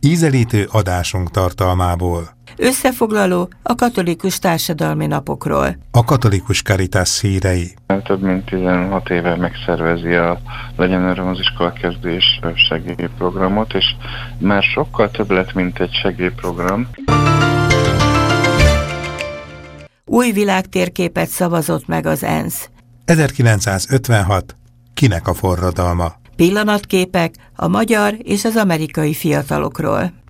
Ízelítő adásunk tartalmából. Összefoglaló a katolikus társadalmi napokról. A Katolikus Caritas hírei. Több mint 16 éve megszervezi a Legyen Öröm az iskola kezdés segélyprogramot, és már sokkal több lett, mint egy segélyprogram. Új világtérképet szavazott meg az ENSZ. 1956. Kinek a forradalma? Pillanatképek a magyar és az amerikai fiatalokról.